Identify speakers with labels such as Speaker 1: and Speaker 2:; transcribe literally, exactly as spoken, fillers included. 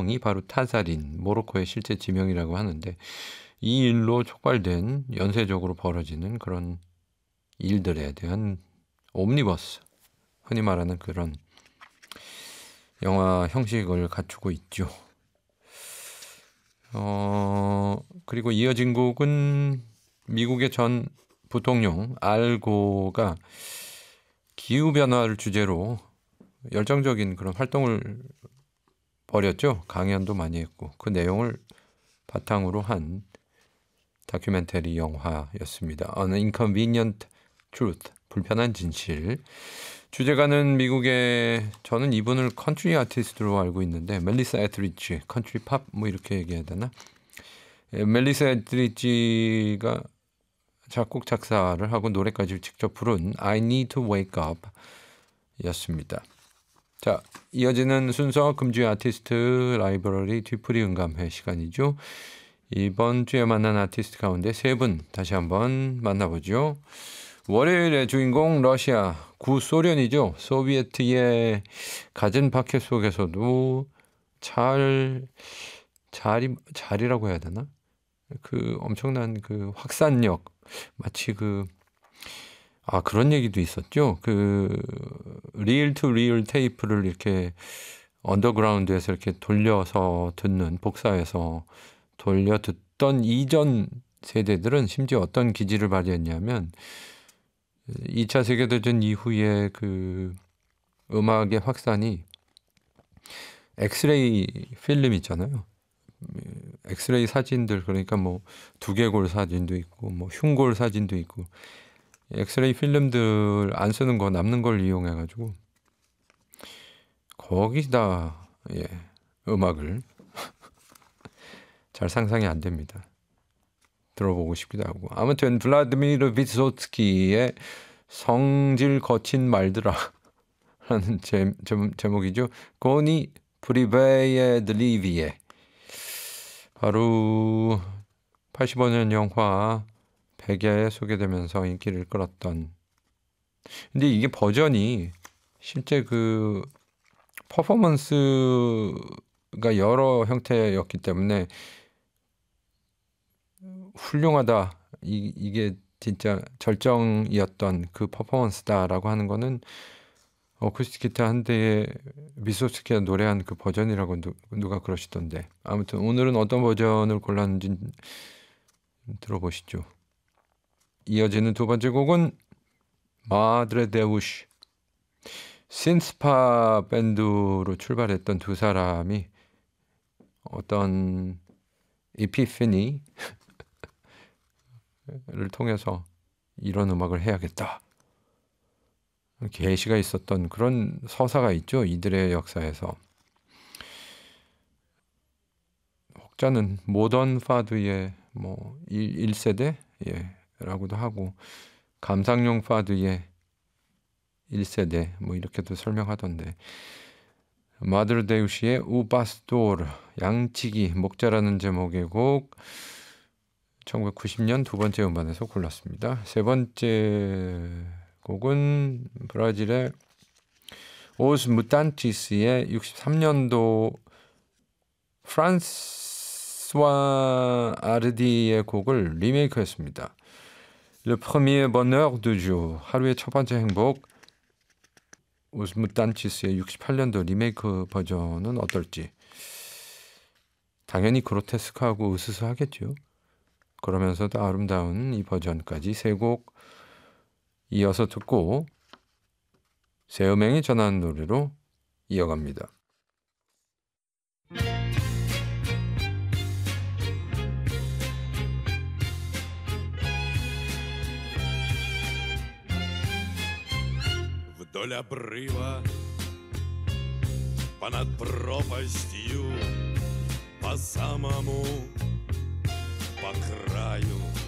Speaker 1: 지명이 바로 타사린, 모로코의 실제 지명이라고 하는데 이 일로 촉발된 연쇄적으로 벌어지는 그런 일들에 대한 옴니버스, 흔히 말하는 그런 영화 형식을 갖추고 있죠. 어, 그리고 이어진 곡은 미국의 전 부통령 알고가 기후변화를 주제로 열정적인 그런 활동을 벌였죠. 강연도 많이 했고 그 내용을 바탕으로 한 다큐멘터리 영화였습니다. An Inconvenient Truth, 불편한 진실. 주제가는 미국의, 저는 이분을 컨트리 아티스트로 알고 있는데 멜리사 에트리지, 컨트리 팝 뭐 이렇게 얘기해야 되나? 멜리사 에트리지가 작곡 작사를 하고 노래까지 직접 부른 I Need to Wake Up 였습니다. 자, 이어지는 순서 금주의 아티스트 라이브러리 뒤풀이 음감회 시간이죠. 이번 주에 만난 아티스트 가운데 세 분 다시 한번 만나보죠. 월요일의 주인공 러시아, 구소련이죠. 소비에트의 갖은 박해 속에서도 잘, 잘이, 잘이라고 해야 되나? 그 엄청난 그 확산력, 마치 그, 아, 그런 얘기도 있었죠. 그, 리얼 투 리얼 테이프를 이렇게 언더그라운드에서 이렇게 돌려서 듣는, 복사해서 돌려 듣던 이전 세대들은 심지어 어떤 기질을 발휘했냐면 이 차 세계대전 이후에 그 음악의 확산이 엑스레이 필름 있잖아요. 엑스레이 사진들, 그러니까 뭐 두개골 사진도 있고 뭐 흉골 사진도 있고 엑스레이 필름들 안 쓰는 거 남는 걸 이용해 가지고 거기다 예, 음악을 잘 상상이 안 됩니다. 들어보고 싶기도 하고. 아무튼 블라드미르 비소츠키의 성질 거친 말들아 라는 제, 제, 제목이죠. 고니 프리베예 드리비에, 바로 팔십오 년 영화 백야에 소개되면서 인기를 끌었던, 근데 이게 버전이 실제 그 퍼포먼스가 여러 형태였기 때문에 훌륭하다, 이, 이게 진짜 절정이었던 그 퍼포먼스다라고 하는 거는 어쿠스틱 기타 한 대에 비소스키가 노래한 그 버전이라고 누, 누가 그러시던데, 아무튼 오늘은 어떤 버전을 골랐는지 들어보시죠. 이어지는 두 번째 곡은 마드레 데우시, 신스파 밴드로 출발했던 두 사람이 어떤 이피피니 를 통해서 이런 음악을 해야겠다, 계시가 있었던 그런 서사가 있죠. 이들의 역사에서. 혹자는 모던 파드의 뭐 일 세대 예, 라고도 하고 감상용 파드의 일 세대 뭐 이렇게도 설명하던데, 마드르 데우시의 우바스토르, 양치기, 목자라는 제목의 곡, 천구백구십 년 두 번째 음반에서 골랐습니다. 세 번째 곡은 브라질의 오스 무탄티스의 육십삼 년도 프란스와 아르디의 곡을 리메이크했습니다. Le premier bonheur du jour, 하루의 첫 번째 행복. 오스 무탄티스의 육십팔 년도 리메이크 버전은 어떨지. 당연히 그로테스크하고 으스스하겠죠. 그러면서도 아름다운 이 버전까지 세 곡 이어서 듣고 새 음행이 전하는 노래로 이어갑니다.
Speaker 2: Вдоль обрыва, понад пропастью, по самому, по краю